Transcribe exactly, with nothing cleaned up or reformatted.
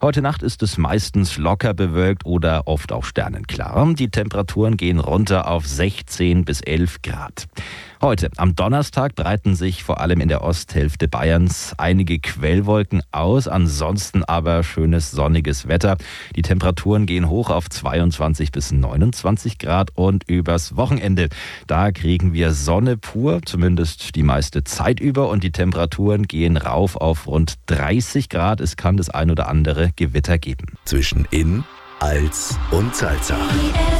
Heute Nacht ist es meistens locker bewölkt oder oft auch sternenklar. Die Temperaturen gehen runter auf sechzehn bis elf Grad. Heute, am Donnerstag, breiten sich vor allem in der Osthälfte Bayerns einige Quellwolken aus. Ansonsten aber schönes sonniges Wetter. Die Temperaturen gehen hoch auf zweiundzwanzig bis neunundzwanzig Grad und übers Wochenende, da kriegen wir Sonne pur, zumindest die meiste Zeit über, und die Temperaturen gehen rauf auf rund dreißig Grad. Es kann das ein oder andere Gewitter geben. Zwischen Inn, Alz und Salzach.